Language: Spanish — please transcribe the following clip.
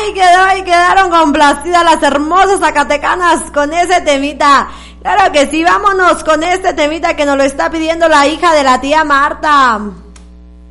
Ahí quedaron complacidas las hermosas zacatecanas con ese temita. Claro que sí, vámonos con este temita que nos lo está pidiendo la hija de la tía Marta.